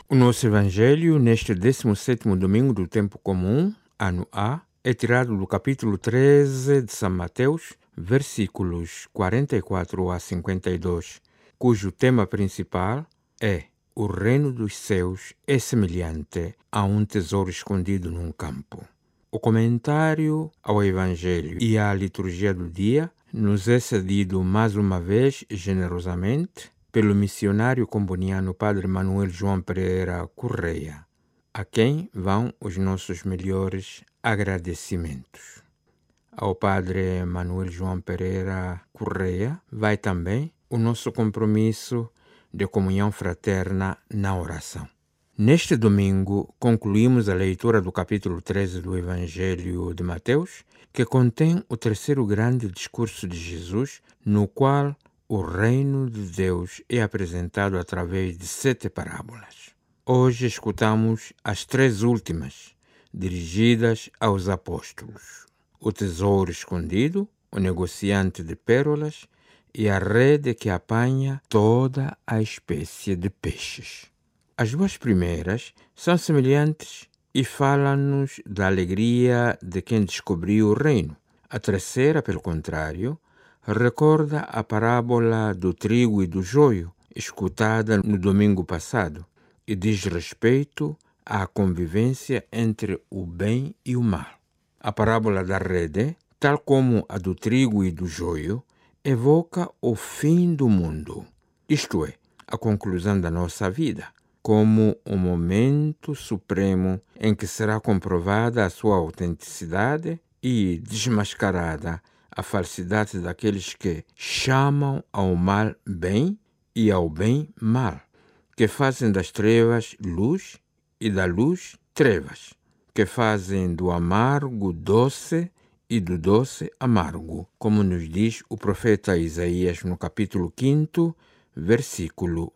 O nosso evangelho, neste 17º domingo do tempo comum, ano A, é tirado do capítulo 13 de São Mateus, versículos 44 a 52, cujo tema principal é: o reino dos céus é semelhante a um tesouro escondido num campo. O comentário ao evangelho e à liturgia do dia nos é cedido mais uma vez generosamente pelo missionário comboniano Padre Manuel João Pereira Correia, a quem vão os nossos melhores agradecimentos. Ao Padre Manuel João Pereira Correia vai também o nosso compromisso de comunhão fraterna na oração. Neste domingo, concluímos a leitura do capítulo 13 do Evangelho de Mateus, que contém o terceiro grande discurso de Jesus, no qual o reino de Deus é apresentado através de 7 parábolas. Hoje escutamos as 3 últimas, dirigidas aos apóstolos: o tesouro escondido, o negociante de pérolas e a rede que apanha toda a espécie de peixes. As 2 primeiras são semelhantes e falam-nos da alegria de quem descobriu o reino. A terceira, pelo contrário, recorda a parábola do trigo e do joio, escutada no domingo passado, e diz respeito à convivência entre o bem e o mal. A parábola da rede, tal como a do trigo e do joio, evoca o fim do mundo, isto é, a conclusão da nossa vida, como o momento supremo em que será comprovada a sua autenticidade e desmascarada a falsidade daqueles que chamam ao mal bem e ao bem mal, que fazem das trevas luz e da luz trevas, que fazem do amargo doce e do doce amargo, como nos diz o profeta Isaías no capítulo 5, versículo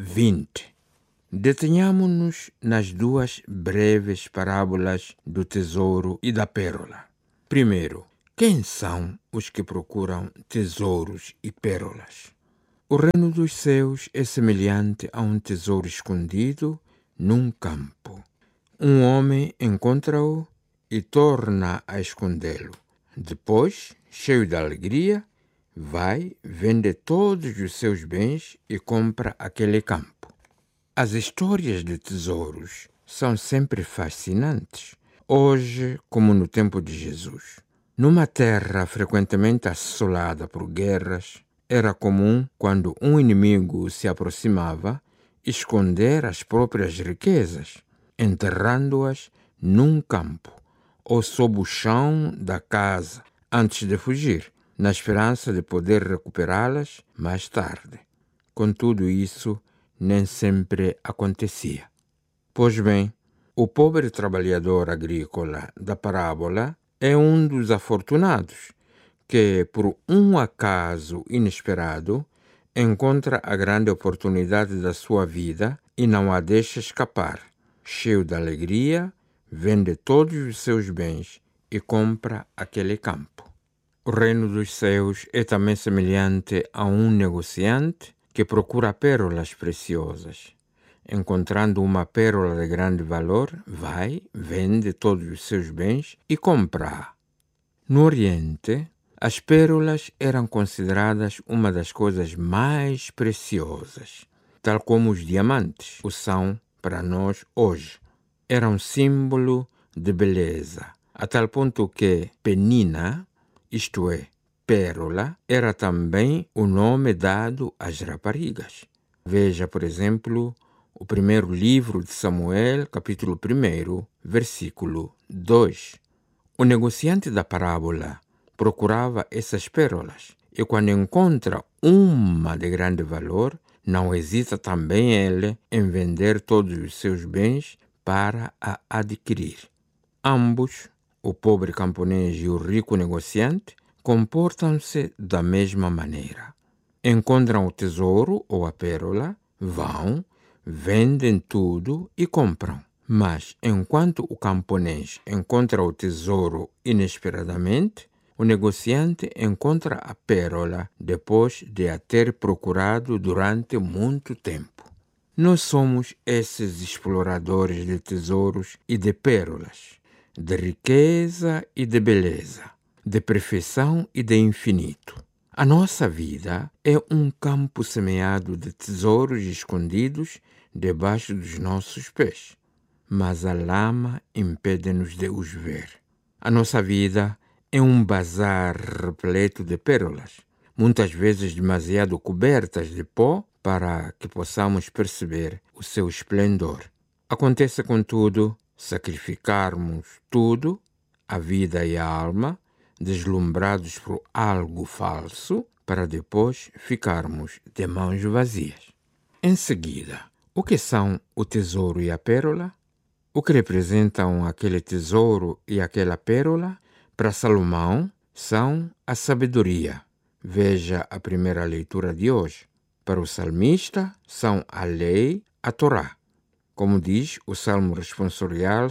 20. Detenhamo-nos nas 2 breves parábolas do tesouro e da pérola. Primeiro, quem são os que procuram tesouros e pérolas? O reino dos céus é semelhante a um tesouro escondido num campo. Um homem encontra-o e torna a escondê-lo. Depois, cheio de alegria, vai, vende todos os seus bens e compra aquele campo. As histórias de tesouros são sempre fascinantes, hoje como no tempo de Jesus. Numa terra frequentemente assolada por guerras, era comum, quando um inimigo se aproximava, esconder as próprias riquezas, enterrando-as num campo ou sob o chão da casa antes de fugir, na esperança de poder recuperá-las mais tarde. Contudo, isso nem sempre acontecia. Pois bem, o pobre trabalhador agrícola da parábola é um dos afortunados que, por um acaso inesperado, encontra a grande oportunidade da sua vida e não a deixa escapar. Cheio de alegria, vende todos os seus bens e compra aquele campo. O reino dos céus é também semelhante a um negociante que procura pérolas preciosas. Encontrando uma pérola de grande valor, vai, vende todos os seus bens e compra-a. No Oriente, as pérolas eram consideradas uma das coisas mais preciosas, tal como os diamantes o são para nós hoje. Era um símbolo de beleza, a tal ponto que penina, isto é, pérola, era também o nome dado às raparigas. Veja, por exemplo, o primeiro livro de Samuel, capítulo 1, versículo 2. O negociante da parábola procurava essas pérolas e, quando encontra uma de grande valor, não hesita também ele em vender todos os seus bens para a adquirir. Ambos, o pobre camponês e o rico negociante, comportam-se da mesma maneira. Encontram o tesouro ou a pérola, vão, vendem tudo e compram. Mas, enquanto o camponês encontra o tesouro inesperadamente, o negociante encontra a pérola depois de a ter procurado durante muito tempo. Nós somos esses exploradores de tesouros e de pérolas, de riqueza e de beleza, de perfeição e de infinito. A nossa vida é um campo semeado de tesouros escondidos debaixo dos nossos pés, mas a lama impede-nos de os ver. A nossa vida é um bazar repleto de pérolas, muitas vezes demasiado cobertas de pó para que possamos perceber o seu esplendor. Acontece, contudo, sacrificarmos tudo, a vida e a alma, deslumbrados por algo falso, para depois ficarmos de mãos vazias. Em seguida, o que são o tesouro e a pérola? O que representam aquele tesouro e aquela pérola? Para Salomão, são a sabedoria. Veja a primeira leitura de hoje. Para o salmista, são a lei, a Torá. Como diz o Salmo Responsorial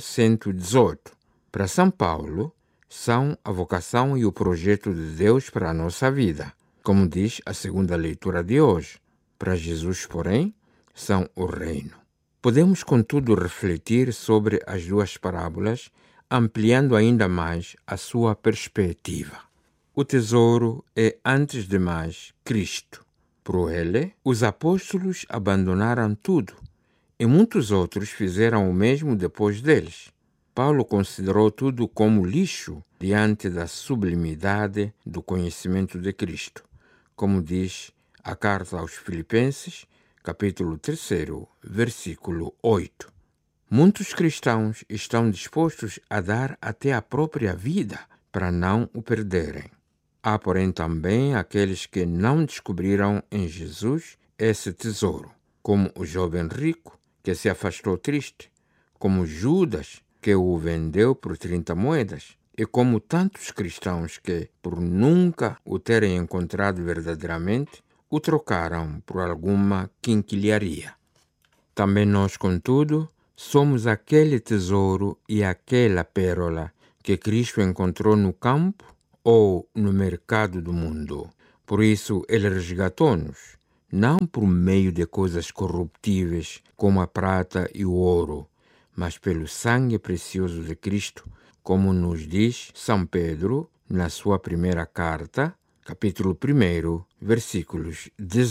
118. Para São Paulo, são a vocação e o projeto de Deus para a nossa vida. Como diz a segunda leitura de hoje. Para Jesus, porém, são o reino. Podemos, contudo, refletir sobre as duas parábolas, ampliando ainda mais a sua perspectiva. O tesouro é, antes de mais, Cristo. Por ele, os apóstolos abandonaram tudo, e muitos outros fizeram o mesmo depois deles. Paulo considerou tudo como lixo diante da sublimidade do conhecimento de Cristo, como diz a carta aos Filipenses, capítulo 3, versículo 8. Muitos cristãos estão dispostos a dar até a própria vida para não o perderem. Há, porém, também aqueles que não descobriram em Jesus esse tesouro, como o jovem rico, que se afastou triste, como Judas, que o vendeu por 30 moedas, e como tantos cristãos que, por nunca o terem encontrado verdadeiramente, o trocaram por alguma quinquilharia. Também nós, contudo, somos aquele tesouro e aquela pérola que Cristo encontrou no campo ou no mercado do mundo. Por isso, ele resgatou-nos, não por meio de coisas corruptíveis como a prata e o ouro, mas pelo sangue precioso de Cristo, como nos diz São Pedro na sua primeira carta, capítulo 1, versículos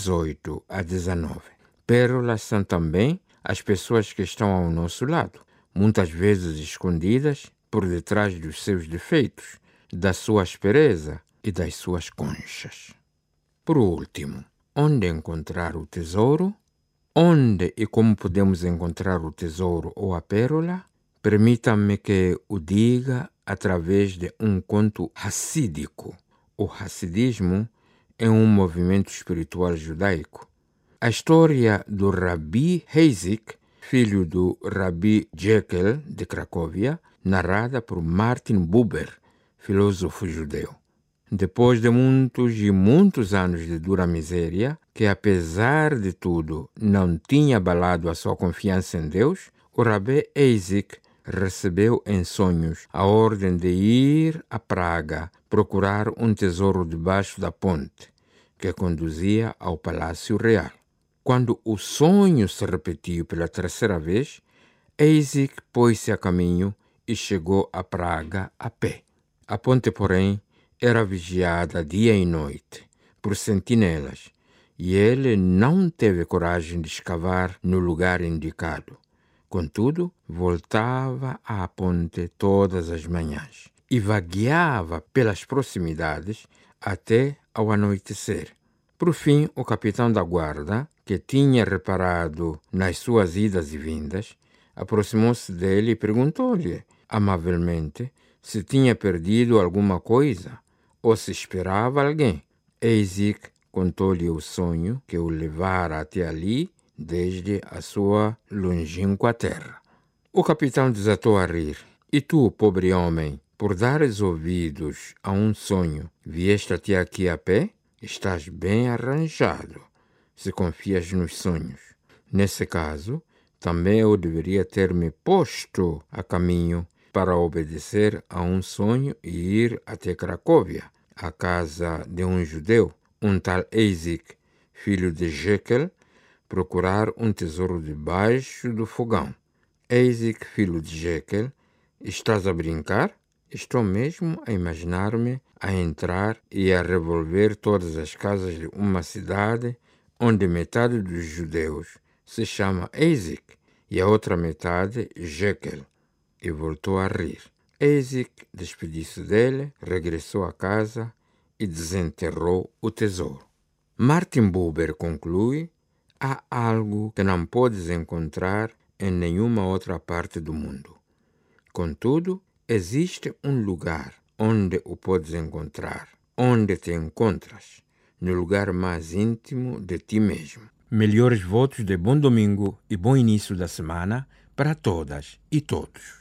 18 a 19. Pérolas são também as pessoas que estão ao nosso lado, muitas vezes escondidas por detrás dos seus defeitos, da sua aspereza e das suas conchas. Por último, onde encontrar o tesouro? Onde e como podemos encontrar o tesouro ou a pérola? Permita-me que o diga através de um conto hassídico. O hassidismo é um movimento espiritual judaico. A história do Rabi Heizik, filho do Rabi Jekyll de Cracóvia, narrada por Martin Buber, filósofo judeu. Depois de muitos e muitos anos de dura miséria, que apesar de tudo não tinha abalado a sua confiança em Deus, o Rabi Heizik recebeu em sonhos a ordem de ir a Praga procurar um tesouro debaixo da ponte, que conduzia ao Palácio Real. Quando o sonho se repetiu pela terceira vez, Heizik pôs-se a caminho e chegou a Praga a pé. A ponte, porém, era vigiada dia e noite por sentinelas, e ele não teve coragem de escavar no lugar indicado. Contudo, voltava à ponte todas as manhãs e vagueava pelas proximidades até ao anoitecer. Por fim, o capitão da guarda, que tinha reparado nas suas idas e vindas, aproximou-se dele e perguntou-lhe amavelmente se tinha perdido alguma coisa ou se esperava alguém. Heizik contou-lhe o sonho que o levara até ali desde a sua longínqua terra. O capitão desatou a rir. E tu, pobre homem, por dares ouvidos a um sonho, vieste até aqui a pé? Estás bem arranjado, se confias nos sonhos. Nesse caso, também eu deveria ter me posto a caminho para obedecer a um sonho e ir até Cracóvia, à casa de um judeu, um tal Heizik, filho de Jekyll, procurar um tesouro debaixo do fogão. Isaac, filho de Jequel, estás a brincar? Estou mesmo a imaginar-me a entrar e a revolver todas as casas de uma cidade onde metade dos judeus se chama Isaac e a outra metade Jequel. E voltou a rir. Isaac despediu-se dele, regressou a casa e desenterrou o tesouro. Martin Buber conclui: há algo que não podes encontrar em nenhuma outra parte do mundo. Contudo, existe um lugar onde o podes encontrar, onde te encontras, no lugar mais íntimo de ti mesmo. Melhores votos de bom domingo e bom início da semana para todas e todos.